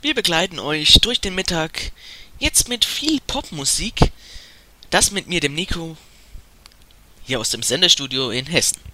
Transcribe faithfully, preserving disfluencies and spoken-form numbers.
Wir begleiten euch durch den Mittag, jetzt mit viel Popmusik. Das mit mir, dem Nico, hier aus dem Sendestudio in Hessen.